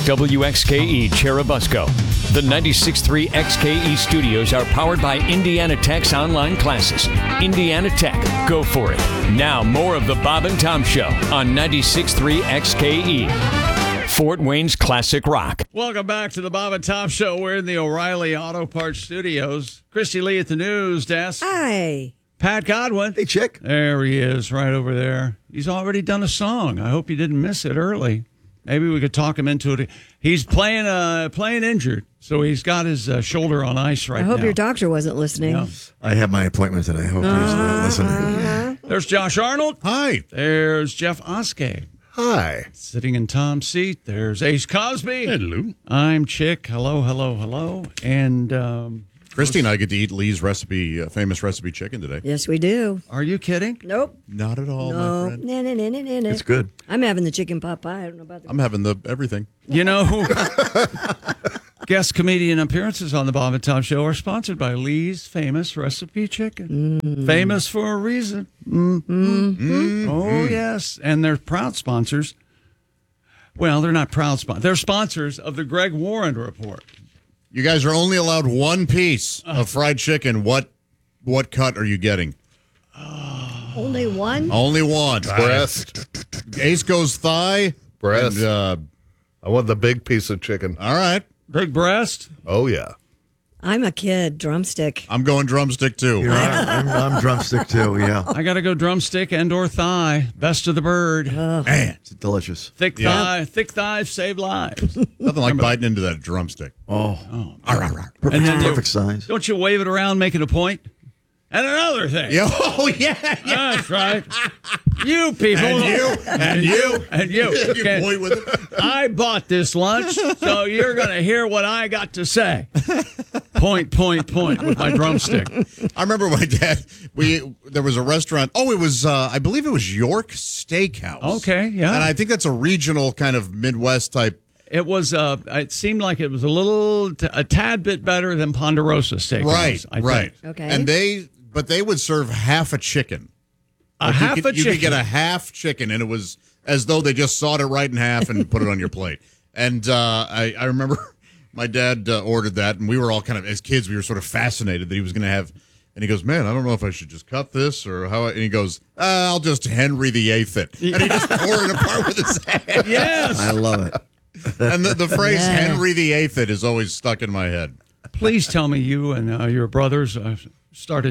WXKE Cherubusco. The 96.3 XKE studios are powered by Indiana Tech's online classes. Indiana Tech, go for it. Now more of the Bob and Tom Show on 96.3 XKE. Fort Wayne's classic rock. Welcome back to the Bob and Tom Show. We're in the O'Reilly Auto Parts studios. Christy Lee at the news desk. Hi. Pat Godwin. Hey, Chick. There he is, right over there. He's already done a song. I hope you didn't miss it early. Maybe we could talk him into it. He's playing injured, so he's got his shoulder on ice right now. I hope your doctor wasn't listening. Yeah. I have my appointment today. I hope he's not listening. There's Josh Arnold. Hi. There's Jeff Oskey. Hi. Sitting in Tom's seat, there's Ace Cosby. Hello. I'm Chick. Hello, hello, hello. And Christy and I get to eat Lee's recipe, famous recipe chicken today. Yes, we do. are you kidding? Nope. Not at all, No. my friend. No. It's good. I'm having the chicken pot pie. I don't know about the. I'm having the everything. You know, guest comedian appearances on the Bob and Tom Show are sponsored by Lee's Famous Recipe Chicken. Famous for a reason. Oh, yes. And they're proud sponsors. Well, they're not proud sponsors. They're sponsors of the Greg Warren Report. You guys are only allowed one piece of fried chicken. What cut are you getting? Only one? Only one. Breast. Ace goes thigh. Breast. And, I want the big piece of chicken. all right. Big breast. Oh, yeah. I'm a kid. Drumstick. I'm going drumstick, too. I'm drumstick, too, yeah. I got to go drumstick and or thigh. Best of the bird. Man, It's delicious. Thick thighs save lives. nothing like biting into that drumstick. Perfect size. Don't you wave it around making a point? And another thing. Yeah, oh, yeah. That's right. You people. And you. You You point with it. I bought this lunch, so you're going to hear what I got to say. Point with my drumstick. I remember my dad, there was a restaurant. Oh, it was, I believe it was York Steakhouse. Okay, yeah. And I think that's a regional kind of Midwest type. It was, it seemed like it was a tad bit better than Ponderosa Steakhouse. Right. Okay. And they would serve half a chicken. Half a You chicken. could get a half chicken, and it was as though they just sawed it right in half and put it on your plate. And I remember my dad ordered that, and we were all kind of, as kids, we were sort of fascinated that he was going to have. And he goes, man, I don't know if I should just cut this or how. And he goes, I'll just Henry VIII it. And he just tore it apart with his hand. Yes. I love it. And the phrase Yeah. Henry VIII it is always stuck in my head. Please tell me you and your brothers started